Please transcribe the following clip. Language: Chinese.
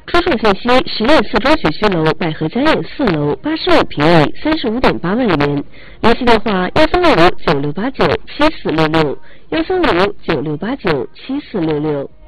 出售信息：实验四中学区楼百合家宴4楼85平米，35.8万元。联系电话：135596897466，135596897466。